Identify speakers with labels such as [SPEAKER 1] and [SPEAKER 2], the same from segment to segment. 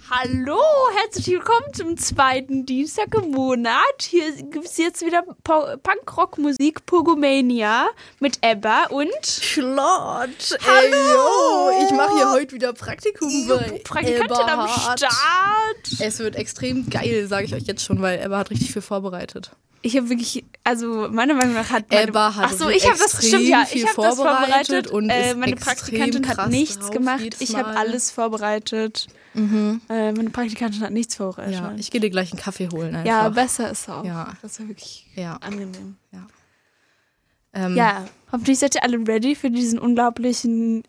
[SPEAKER 1] Hallo, herzlich willkommen zum zweiten Dienstag im Monat. Hier gibt es jetzt wieder Punkrock-Musik, Pogomania mit Ebba und
[SPEAKER 2] Schlott.
[SPEAKER 1] Hallo!
[SPEAKER 2] Ich mache hier heute wieder Praktikum bei
[SPEAKER 1] Praktikantin am
[SPEAKER 2] Eberhard.
[SPEAKER 1] Start.
[SPEAKER 2] Es wird extrem geil, sage ich euch jetzt schon, weil Ebba hat richtig viel vorbereitet.
[SPEAKER 1] Ich habe wirklich, also meiner Meinung nach hat
[SPEAKER 2] Ebba hat
[SPEAKER 1] ich habe das stimmt ja,
[SPEAKER 2] viel
[SPEAKER 1] ich habe das vorbereitet
[SPEAKER 2] und
[SPEAKER 1] meine Praktikantin hat nichts gemacht. Ich habe alles vorbereitet. Meine Praktikantin hat nichts vorbereitet.
[SPEAKER 2] Ja, ich gehe dir gleich einen Kaffee holen einfach.
[SPEAKER 1] Ja, besser ist auch.
[SPEAKER 2] Ja.
[SPEAKER 1] Das ist wirklich
[SPEAKER 2] Ja.
[SPEAKER 1] angenehm.
[SPEAKER 2] Ja.
[SPEAKER 1] Ja, hoffentlich seid ihr alle ready für diesen unglaublichen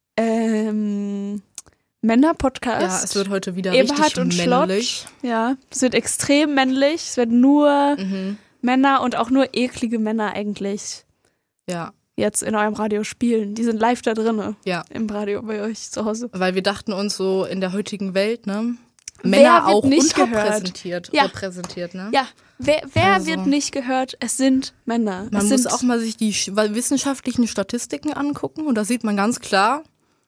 [SPEAKER 1] Männer-Podcast.
[SPEAKER 2] Ja, es wird heute wieder
[SPEAKER 1] Eberhard
[SPEAKER 2] richtig
[SPEAKER 1] und
[SPEAKER 2] männlich.
[SPEAKER 1] Schlott. Ja, es wird extrem männlich. Es wird nur Männer und auch nur eklige Männer eigentlich
[SPEAKER 2] Ja.
[SPEAKER 1] jetzt in eurem Radio spielen. Die sind live da drinne
[SPEAKER 2] Ja.
[SPEAKER 1] im Radio bei euch zu Hause.
[SPEAKER 2] Weil wir dachten uns so in der heutigen Welt, ne?
[SPEAKER 1] Wer
[SPEAKER 2] Männer
[SPEAKER 1] wird
[SPEAKER 2] auch
[SPEAKER 1] nicht
[SPEAKER 2] unterrepräsentiert,
[SPEAKER 1] Ja.
[SPEAKER 2] repräsentiert, ne?
[SPEAKER 1] Ja, wer
[SPEAKER 2] Also.
[SPEAKER 1] wird nicht gehört? Es sind Männer.
[SPEAKER 2] Man
[SPEAKER 1] es
[SPEAKER 2] muss
[SPEAKER 1] sind
[SPEAKER 2] auch mal sich die wissenschaftlichen Statistiken angucken und da sieht man ganz klar,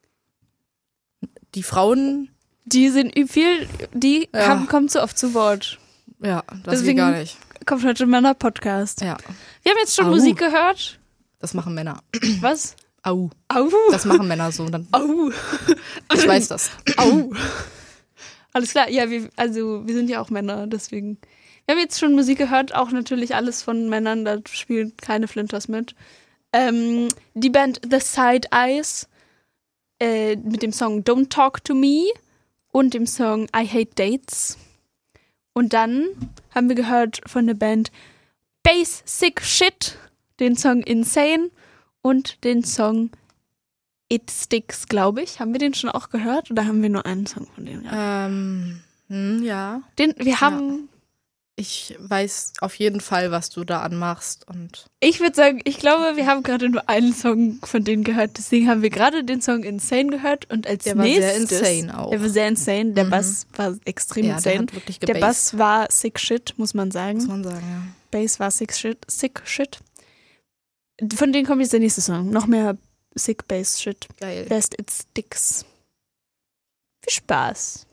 [SPEAKER 2] die Frauen,
[SPEAKER 1] die kommen zu oft zu Wort.
[SPEAKER 2] ja, das
[SPEAKER 1] Deswegen
[SPEAKER 2] geht gar nicht.
[SPEAKER 1] Kommt heute ein Männer-Podcast.
[SPEAKER 2] Ja,
[SPEAKER 1] Wir haben jetzt schon
[SPEAKER 2] Au.
[SPEAKER 1] Musik gehört.
[SPEAKER 2] das machen Männer.
[SPEAKER 1] Was?
[SPEAKER 2] Au,
[SPEAKER 1] Au.
[SPEAKER 2] das machen Männer so. Dann,
[SPEAKER 1] Au.
[SPEAKER 2] ich weiß das.
[SPEAKER 1] Au. Alles klar, ja, wir sind ja auch Männer, deswegen. Wir haben jetzt schon Musik gehört, auch natürlich alles von Männern, da spielen keine Flinters mit. Die Band The Side Eyes mit dem Song Don't Talk to Me und dem Song I Hate Dates. Und dann haben wir gehört von der Band Bass Sick Shit, den Song Insane und den Song It Sticks, glaube ich. Haben wir den schon auch gehört oder haben wir nur einen Song von denen gehört?
[SPEAKER 2] Ja.
[SPEAKER 1] Wir haben...
[SPEAKER 2] Ich weiß auf jeden Fall, was du da anmachst. Und
[SPEAKER 1] Ich würde sagen, ich glaube, wir haben gerade nur einen Song von denen gehört. Deswegen haben wir gerade den Song Insane gehört und als
[SPEAKER 2] der war
[SPEAKER 1] nächstes...
[SPEAKER 2] sehr insane auch.
[SPEAKER 1] Der war sehr insane. Der Bass war extrem
[SPEAKER 2] Ja, der
[SPEAKER 1] insane.
[SPEAKER 2] hat wirklich
[SPEAKER 1] Der
[SPEAKER 2] gebasst,
[SPEAKER 1] Bass war sick shit, muss man sagen.
[SPEAKER 2] muss man sagen, ja.
[SPEAKER 1] Bass war sick shit. Von denen kommt jetzt der nächste Song. Noch mehr sick Bass shit.
[SPEAKER 2] Geil.
[SPEAKER 1] Best It Sticks. Viel Spaß.